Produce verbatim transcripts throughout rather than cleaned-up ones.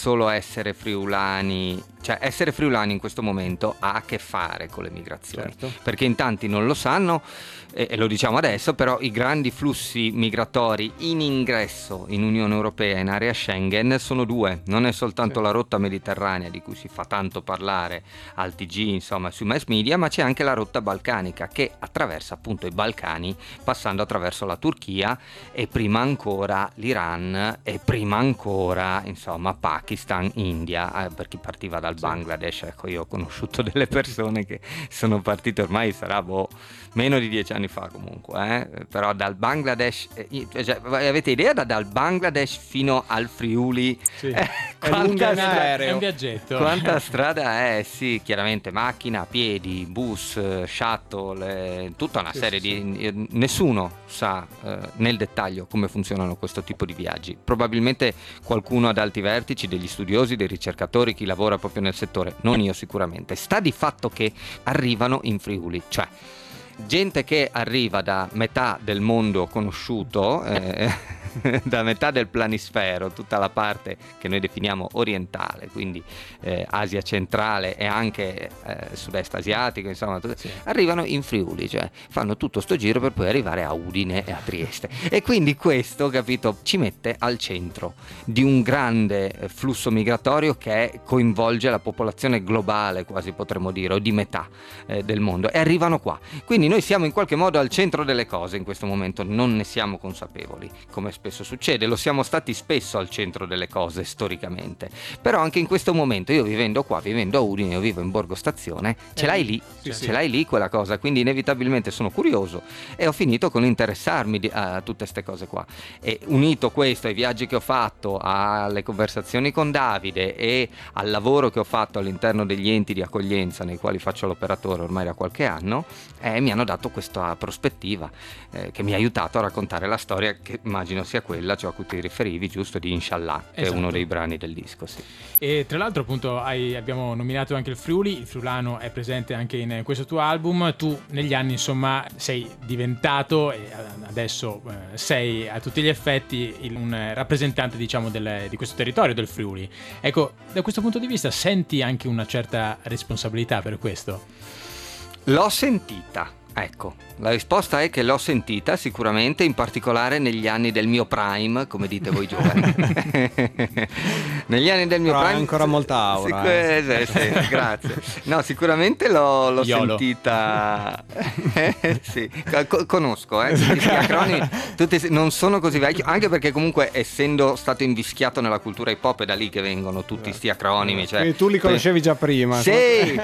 solo essere friulani, cioè essere friulani in questo momento ha a che fare con le migrazioni, certo. perché in tanti non lo sanno e, e lo diciamo adesso, però i grandi flussi migratori in ingresso in Unione Europea, in area Schengen, sono due, non è soltanto sì. la rotta mediterranea di cui si fa tanto parlare al T G, insomma sui mass media, ma c'è anche la rotta balcanica che attraversa appunto i Balcani passando attraverso la Turchia e prima ancora l'Iran e prima ancora insomma Pakistan, India, eh, per chi partiva dal sì. Bangladesh. Ecco, io ho conosciuto delle persone che sono partite ormai sarà boh, meno di dieci anni fa comunque, eh? Però dal Bangladesh, eh, cioè, avete idea da, dal Bangladesh fino al Friuli? Sì. Eh, È quanta lunga in strada- aereo. È un viaggetto. Quanta strada è, sì, chiaramente macchina, piedi, bus, shuttle, eh, tutta una Sì, serie sì, di... eh, Nessuno sa eh, nel dettaglio come funzionano questo tipo di viaggi. Probabilmente qualcuno ad alti vertici, degli studiosi, dei ricercatori, chi lavora proprio nel settore, non io sicuramente. Sta di fatto che arrivano in Friuli, cioè gente che arriva da metà del mondo conosciuto, eh, da metà del planisfero, tutta la parte che noi definiamo orientale, quindi eh, Asia centrale e anche eh, sud-est asiatico, insomma, tut- Sì. arrivano in Friuli, cioè fanno tutto sto giro per poi arrivare a Udine e a Trieste. E quindi questo, capito, ci mette al centro di un grande eh, flusso migratorio che coinvolge la popolazione globale, quasi potremmo dire, o di metà eh, del mondo, e arrivano qua. Quindi noi siamo in qualche modo al centro delle cose in questo momento, non ne siamo consapevoli, come spesso succede, lo siamo stati spesso al centro delle cose storicamente, però anche in questo momento, io vivendo qua, vivendo a Udine, io vivo in Borgo Stazione, ce l'hai lì, sì, ce sì. l'hai lì quella cosa, quindi inevitabilmente sono curioso e ho finito con interessarmi di, a tutte queste cose qua, e unito questo ai viaggi che ho fatto, alle conversazioni con Davide e al lavoro che ho fatto all'interno degli enti di accoglienza nei quali faccio l'operatore ormai da qualche anno, eh, mi hanno dato questa prospettiva eh, che mi ha aiutato a raccontare la storia che immagino sia quella, cioè a cui ti riferivi, giusto, di Inshallah, che Esatto. è uno dei brani del disco, sì. E tra l'altro appunto hai, abbiamo nominato anche il Friuli, il friulano è presente anche in questo tuo album. Tu negli anni insomma sei diventato e adesso eh, sei a tutti gli effetti il, un rappresentante diciamo del, di questo territorio del Friuli. Ecco, da questo punto di vista senti anche una certa responsabilità per questo? L'ho sentita, ecco, la risposta è che l'ho sentita sicuramente, in particolare negli anni del mio prime, come dite voi giovani. Negli anni del mio Però hai prime ancora molta aura, Sic- eh, sì, sì, grazie. No, sicuramente l'ho, l'ho Iolo. sentita. Eh, sì, Co- conosco, eh, tutti sti acronimi, tutti, non sono così vecchio, anche perché comunque essendo stato invischiato nella cultura hip hop è da lì che vengono tutti sti acronimi, cioè, Quindi tu li conoscevi già prima. Sì.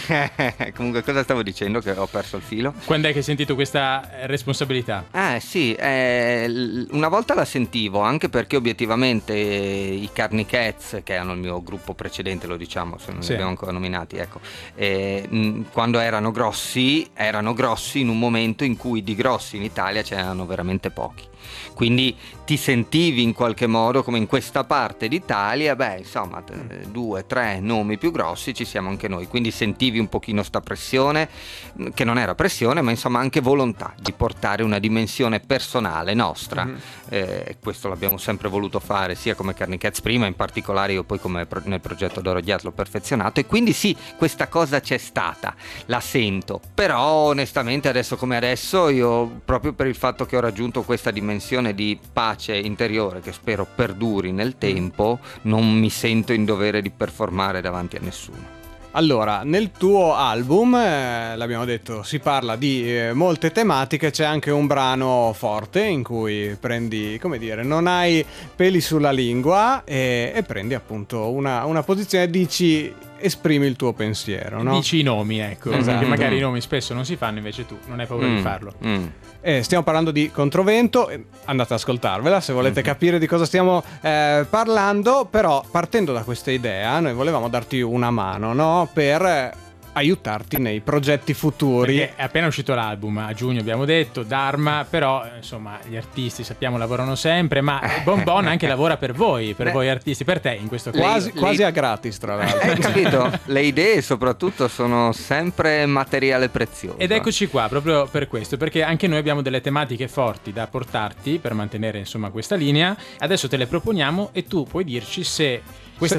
Comunque cosa stavo dicendo che ho perso il filo? Quando è che hai sentito questa responsabilità? Ah sì, eh, l- una volta la sentivo, anche perché obiettivamente eh, i Carny Cats, che erano il mio gruppo precedente, lo diciamo, se non Sì. li abbiamo ancora nominati, ecco, eh, mh, quando erano grossi, erano grossi in un momento in cui di grossi in Italia c'erano veramente pochi. Quindi ti sentivi in qualche modo come in questa parte d'Italia, beh insomma t- due, tre nomi più grossi ci siamo anche noi, quindi sentivi un pochino sta pressione, che non era pressione ma insomma anche volontà di portare una dimensione personale nostra, Mhm. eh, questo l'abbiamo sempre voluto fare sia come Carny Cats prima, in particolare io poi come pro- nel progetto Doro Diaz l'ho perfezionato, e quindi sì, questa cosa c'è stata, la sento, però onestamente adesso come adesso io, proprio per il fatto che ho raggiunto questa dimensione di pace interiore che spero perduri nel tempo, non mi sento in dovere di performare davanti a nessuno. Allora, nel tuo album, eh, l'abbiamo detto, si parla di eh, molte tematiche, c'è anche un brano forte in cui prendi, come dire, non hai peli sulla lingua e, e prendi appunto una, una posizione e dici, esprimi il tuo pensiero, no? Dici i nomi, ecco, Esatto. perché magari i nomi spesso non si fanno, invece tu non hai paura Mm, di farlo. mm. Eh, stiamo parlando di Controvento, eh, andate ad ascoltarvela se volete capire di cosa stiamo eh, parlando, però partendo da questa idea noi volevamo darti una mano, no? Per eh, aiutarti nei progetti futuri. Perché è appena uscito l'album, a giugno abbiamo detto, Dharma, però insomma gli artisti sappiamo lavorano sempre, ma Bon Bon anche lavora per voi, per Beh, voi artisti, per te in questo caso. Quasi, Lei- quasi lei- a gratis tra l'altro. Hai capito? Le idee soprattutto sono sempre materiale prezioso. Ed eccoci qua proprio per questo, perché anche noi abbiamo delle tematiche forti da portarti per mantenere insomma questa linea. Adesso te le proponiamo e tu puoi dirci se questa